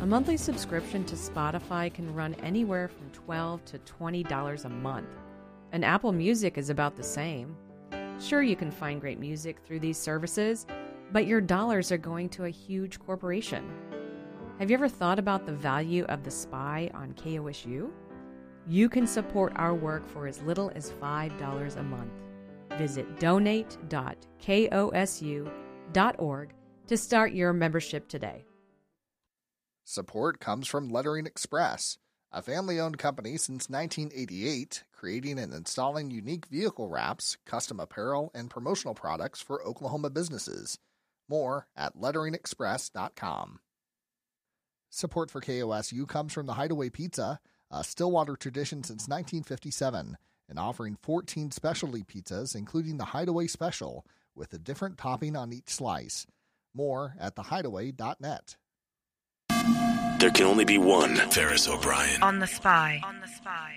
A monthly subscription to Spotify can run anywhere from $12 to $20 a month, and Apple Music is about the same. Sure, you can find great music through these services, but your dollars are going to a huge corporation. Have you ever thought about the value of The Spy on KOSU? You can support our work for as little as $5 a month. Visit donate.kosu.org to start your membership today. Support comes from Lettering Express, a family-owned company since 1988, creating and installing unique vehicle wraps, custom apparel, and promotional products for Oklahoma businesses. More at letteringexpress.com. Support for KOSU comes from the Hideaway Pizza, a Stillwater tradition since 1957, and offering 14 specialty pizzas, including the Hideaway Special, with a different topping on each slice. More at thehideaway.net. There can only be one Ferris O'Brien. On the Spy.